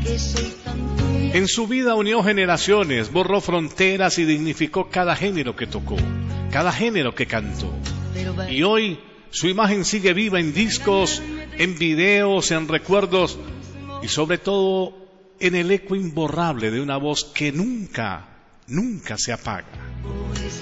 En su vida unió generaciones, borró fronteras y dignificó cada género que tocó, cada género que cantó. Y hoy su imagen sigue viva en discos, en videos, en recuerdos y sobre todo en el eco imborrable de una voz que nunca se apaga.